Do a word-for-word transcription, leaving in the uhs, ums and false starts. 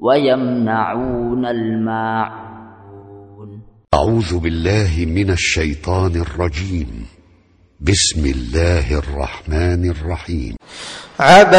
ويمنعون الماعون. أعوذ بالله من الشيطان الرجيم. بسم الله الرحمن الرحيم.